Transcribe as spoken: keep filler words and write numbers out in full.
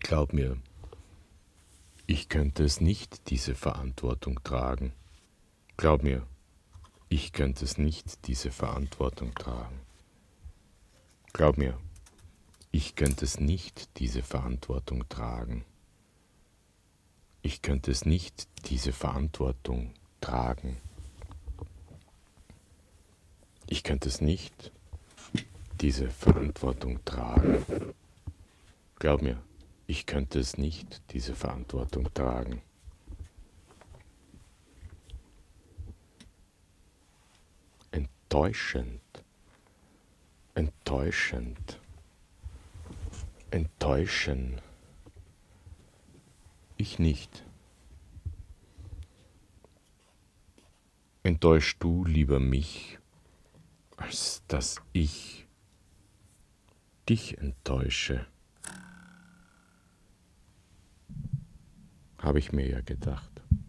Glaub mir, ich könnte es nicht, diese Verantwortung tragen. Glaub mir, ich könnte es nicht, diese Verantwortung tragen. Glaub mir, ich könnte es nicht, diese Verantwortung tragen. Ich könnte es nicht, diese Verantwortung tragen. Ich könnte es nicht, diese Verantwortung tragen. Glaub mir, ich könnte es nicht, diese Verantwortung tragen. Enttäuschend, enttäuschend, enttäuschen. Ich nicht. Enttäuschst du lieber mich, als dass ich dich enttäusche? Habe ich mir ja gedacht.